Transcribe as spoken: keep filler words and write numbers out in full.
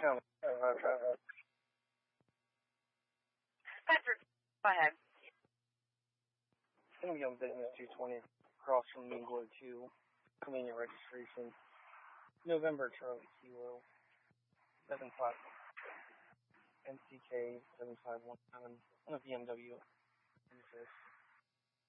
Tell me. Uh, uh, Patrick, go ahead. It's going to be on Business two twenty across from Mingler two. Convenient registration. November Charlie Kilo. seven five N C K seven five one seven on a B M W.